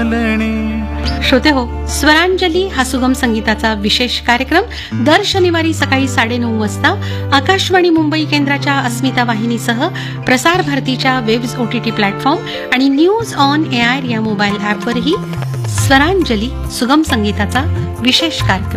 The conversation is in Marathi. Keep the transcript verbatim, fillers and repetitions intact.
चालणे. श्रोते हो, स्वरांजली हा सुगम संगीताचा विशेष कार्यक्रम दर शनिवारी सकाळी साडेनऊ वाजता आकाशवाणी मुंबई केंद्राच्या अस्मिता वाहिनीसह प्रसार भारतीच्या वेब्स ओटीटी प्लॅटफॉर्म आणि न्यूज ऑन एआर या मोबाईल ऍपवरही स्वरांजली सुगम संगीताचा विशेष कार्यक्रम.